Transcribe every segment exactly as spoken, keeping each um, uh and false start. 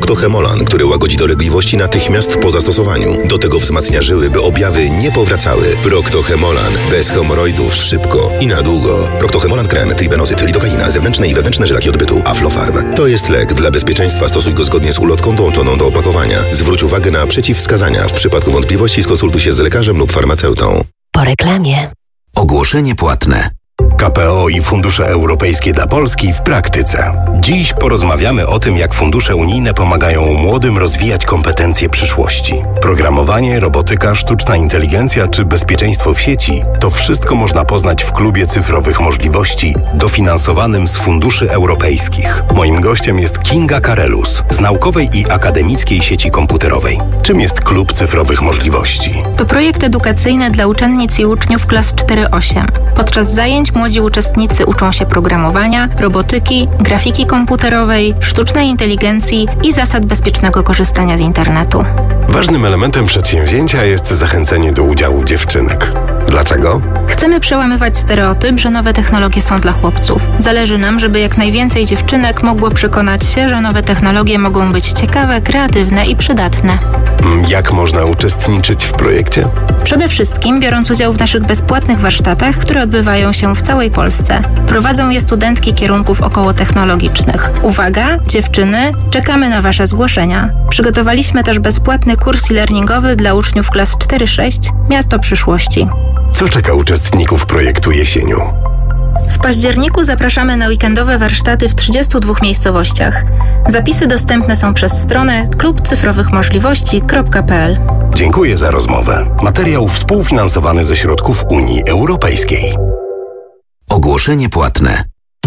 Proctohemolan, który łagodzi dolegliwości natychmiast po zastosowaniu. Do tego wzmacnia żyły, by objawy nie powracały. Proctohemolan. Bez hemoroidów. Szybko i na długo. Proctohemolan krem, tribenozyt, lidokaina, zewnętrzne i wewnętrzne żylaki odbytu. Aflofarm. To jest lek. Dla bezpieczeństwa stosuj go zgodnie z ulotką dołączoną do opakowania. Zwróć uwagę na przeciwwskazania. W przypadku wątpliwości skonsultuj się z lekarzem lub farmaceutą. Po reklamie. Ogłoszenie płatne. K P O i fundusze europejskie dla Polski w praktyce. Dziś porozmawiamy o tym, jak fundusze unijne pomagają młodym rozwijać kompetencje przyszłości. Programowanie, robotyka, sztuczna inteligencja czy bezpieczeństwo w sieci – to wszystko można poznać w Klubie Cyfrowych Możliwości, dofinansowanym z funduszy europejskich. Moim gościem jest Kinga Karelus z Naukowej i Akademickiej Sieci Komputerowej. Czym jest Klub Cyfrowych Możliwości? To projekt edukacyjny dla uczennic i uczniów klas cztery osiem. Podczas zajęć młodzi uczestnicy uczą się programowania, robotyki, grafiki komputerowej, sztucznej inteligencji i zasad bezpiecznego korzystania z internetu. Ważnym elementem przedsięwzięcia jest zachęcenie do udziału dziewczynek. Dlaczego? Chcemy przełamywać stereotyp, że nowe technologie są dla chłopców. Zależy nam, żeby jak najwięcej dziewczynek mogło przekonać się, że nowe technologie mogą być ciekawe, kreatywne i przydatne. Jak można uczestniczyć w projekcie? Przede wszystkim biorąc udział w naszych bezpłatnych warsztatach, które odbywają się w całej Polsce. Prowadzą je studentki kierunków okołotechnologicznych. Uwaga, dziewczyny, czekamy na Wasze zgłoszenia. Przygotowaliśmy też bezpłatny kurs e-learningowy dla uczniów klas cztery sześć Miasto Przyszłości. Co czeka uczestników projektu jesienią? W październiku zapraszamy na weekendowe warsztaty w trzydziestu dwóch miejscowościach. Zapisy dostępne są przez stronę klub cyfrowych możliwości kropka p l. Dziękuję za rozmowę. Materiał współfinansowany ze środków Unii Europejskiej. Ogłoszenie płatne.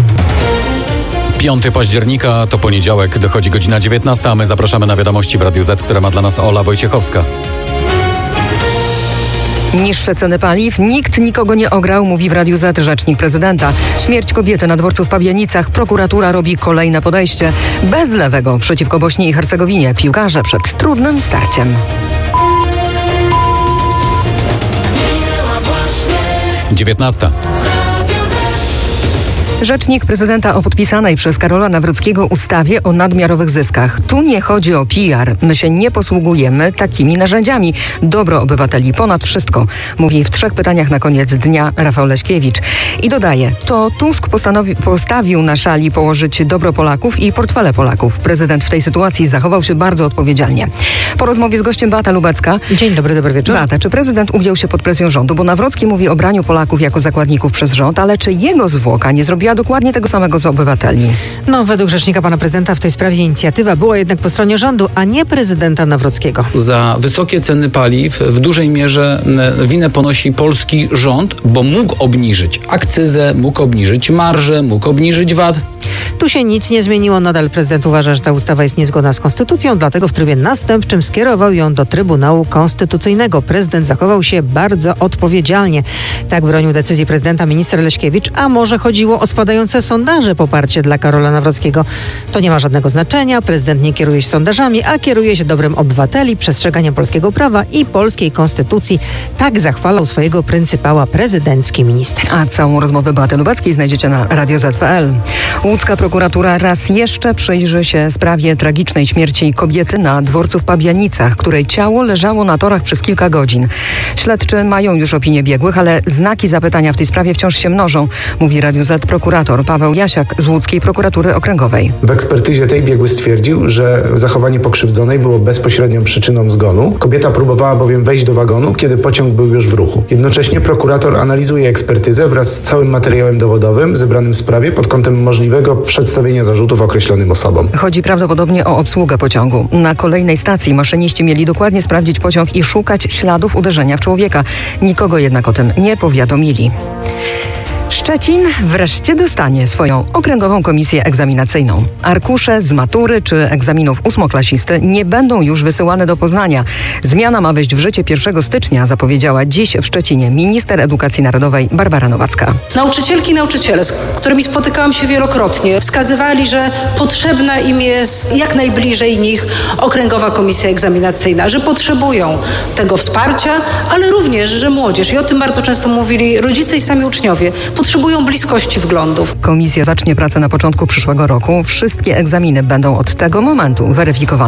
piątego października to poniedziałek, dochodzi godzina dziewiętnasta, a my zapraszamy na wiadomości w Radiu Z, które ma dla nas Ola Wojciechowska. Niższe ceny paliw. Nikt nikogo nie ograł, mówi w Radiu Z rzecznik prezydenta. Śmierć kobiety na dworcu w Pabianicach. Prokuratura robi kolejne podejście. Bez lewego przeciwko Bośni i Hercegowinie. Piłkarze przed trudnym starciem. dziewiętnasta. Rzecznik prezydenta o podpisanej przez Karola Nawrockiego ustawie o nadmiarowych zyskach. Tu nie chodzi o P R. My się nie posługujemy takimi narzędziami. Dobro obywateli ponad wszystko, mówi w trzech pytaniach na koniec dnia Rafał Leśkiewicz. I dodaje, to Tusk postanowi- postawił na szali położyć dobro Polaków i portfele Polaków. Prezydent w tej sytuacji zachował się bardzo odpowiedzialnie. Po rozmowie z gościem Beata Lubecka. Dzień dobry, dobry wieczór. Beata, czy prezydent ugiął się pod presją rządu? Bo Nawrocki mówi o braniu Polaków jako zakładników przez rząd, ale czy jego zwłoka nie zrobiła dokładnie tego samego z obywateli? No, według rzecznika pana prezydenta w tej sprawie inicjatywa była jednak po stronie rządu, a nie prezydenta Nawrockiego. Za wysokie ceny paliw w dużej mierze winę ponosi polski rząd, bo mógł obniżyć akcyzę, mógł obniżyć marżę, mógł obniżyć V A T. Tu się nic nie zmieniło. Nadal prezydent uważa, że ta ustawa jest niezgodna z konstytucją, dlatego w trybie następczym skierował ją do Trybunału Konstytucyjnego. Prezydent zachował się bardzo odpowiedzialnie. Tak bronił decyzji prezydenta minister Leśkiewicz, a może chodziło o spadające sondaże poparcie dla Karola Nawrockiego. To nie ma żadnego znaczenia. Prezydent nie kieruje się sondażami, a kieruje się dobrem obywateli, przestrzeganiem polskiego prawa i polskiej konstytucji. Tak zachwalał swojego pryncypała prezydencki minister. A całą rozmowę Beaty Lubeckiej znajdziecie na radio zet kropka p l. Łódzka prokuratura raz jeszcze przyjrzy się sprawie tragicznej śmierci kobiety na dworcu w Pabianicach, której ciało leżało na torach przez kilka godzin. Śledczy mają już opinię biegłych, ale znaki zapytania w tej sprawie wciąż się mnożą, mówi Radiu Z prokurator Paweł Jasiak z Łódzkiej Prokuratury Okręgowej. W ekspertyzie tej biegły stwierdził, że zachowanie pokrzywdzonej było bezpośrednią przyczyną zgonu. Kobieta próbowała bowiem wejść do wagonu, kiedy pociąg był już w ruchu. Jednocześnie prokurator analizuje ekspertyzę wraz z całym materiałem dowodowym zebranym w sprawie pod kątem możliwego przedstawienia zarzutów określonym osobom. Chodzi prawdopodobnie o obsługę pociągu. Na kolejnej stacji maszyniści mieli dokładnie sprawdzić pociąg i szukać śladów uderzenia w człowieka. Nikogo jednak o tym nie powiadomili. Szczecin wreszcie dostanie swoją okręgową komisję egzaminacyjną. Arkusze z matury czy egzaminów ósmoklasisty nie będą już wysyłane do Poznania. Zmiana ma wejść w życie pierwszego stycznia, zapowiedziała dziś w Szczecinie minister edukacji narodowej Barbara Nowacka. Nauczycielki i nauczyciele, z którymi spotykałam się wielokrotnie, wskazywali, że potrzebna im jest jak najbliżej nich okręgowa komisja egzaminacyjna, że potrzebują tego wsparcia, ale również, że młodzież, i o tym bardzo często mówili rodzice i sami uczniowie, potrzebują bliskości wglądów. Komisja zacznie pracę na początku przyszłego roku. Wszystkie egzaminy będą od tego momentu weryfikowane